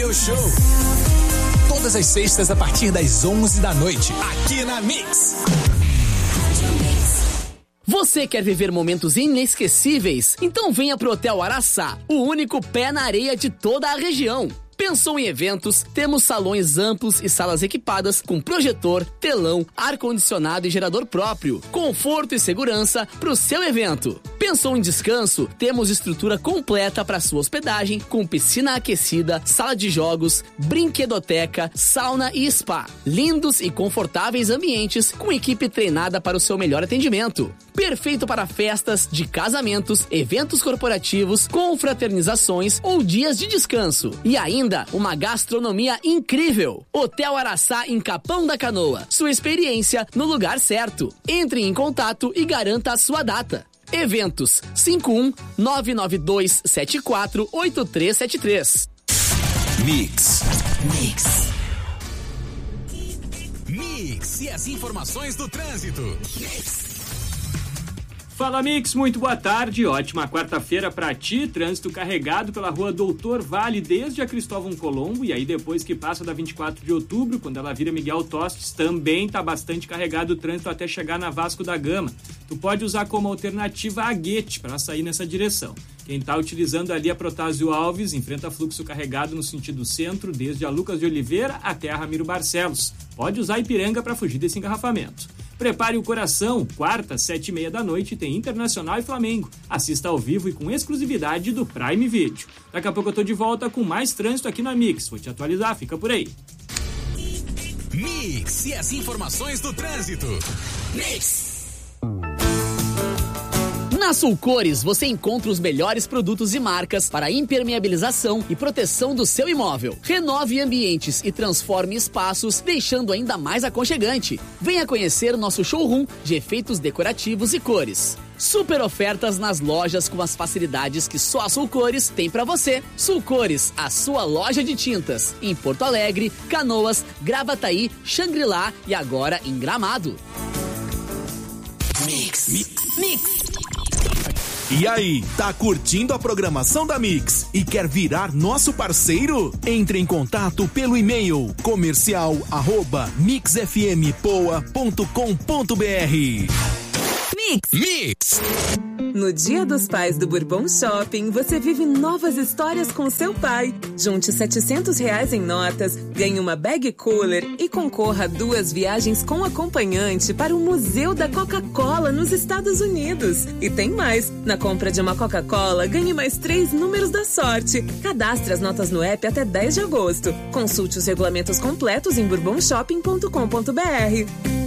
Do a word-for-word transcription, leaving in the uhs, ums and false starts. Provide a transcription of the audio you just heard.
meu show. Todas as sextas a partir das onze da noite, aqui na Mix. Você quer viver momentos inesquecíveis? Então venha pro Hotel Araçá, o único pé na areia de toda a região. Pensou em eventos? Temos salões amplos e salas equipadas com projetor, telão, ar-condicionado e gerador próprio. Conforto e segurança para o seu evento. Pensou em descanso? Temos estrutura completa para sua hospedagem com piscina aquecida, sala de jogos, brinquedoteca, sauna e spa. Lindos e confortáveis ambientes com equipe treinada para o seu melhor atendimento. Perfeito para festas de casamentos, eventos corporativos, confraternizações ou dias de descanso. E ainda uma gastronomia incrível. Hotel Araçá em Capão da Canoa. Sua experiência no lugar certo. Entre em contato e garanta a sua data. Eventos cinco um nove nove dois sete quatro oito três sete três. Mix. Mix. Mix e as informações do trânsito. Mix. Fala Mix, muito boa tarde, ótima quarta-feira pra ti, trânsito carregado pela rua Doutor Vale desde a Cristóvão Colombo e aí depois que passa da vinte e quatro de outubro, quando ela vira Miguel Tostes, também tá bastante carregado o trânsito até chegar na Vasco da Gama. Tu pode usar como alternativa a Guete para sair nessa direção. Quem tá utilizando ali a Protásio Alves enfrenta fluxo carregado no sentido centro, desde a Lucas de Oliveira até a Ramiro Barcelos. Pode usar Ipiranga para fugir desse engarrafamento. Prepare o coração, quarta, sete e meia da noite, tem Internacional e Flamengo. Assista ao vivo e com exclusividade do Prime Video. Daqui a pouco eu tô de volta com mais trânsito aqui na Mix. Vou te atualizar, fica por aí. Mix e as informações do trânsito. Mix. Na Sulcores, você encontra os melhores produtos e marcas para impermeabilização e proteção do seu imóvel. Renove ambientes e transforme espaços, deixando ainda mais aconchegante. Venha conhecer o nosso showroom de efeitos decorativos e cores. Super ofertas nas lojas com as facilidades que só a Sulcores tem para você. Sulcores, a sua loja de tintas. Em Porto Alegre, Canoas, Gravataí, Xangri-Lá e agora em Gramado. Mix. Mix. Mix. E aí, tá curtindo a programação da Mix e quer virar nosso parceiro? Entre em contato pelo e-mail comercial arroba mixfmpoa ponto com ponto br. Mix. Mix. No Dia dos Pais do Bourbon Shopping, você vive novas histórias com seu pai. Junte setecentos reais em notas, ganhe uma bag cooler e concorra a duas viagens com acompanhante para o Museu da Coca-Cola nos Estados Unidos. E tem mais, na compra de uma Coca-Cola, ganhe mais três números da sorte. Cadastre as notas no app até dez de agosto. Consulte os regulamentos completos em bourbon shopping ponto com ponto br.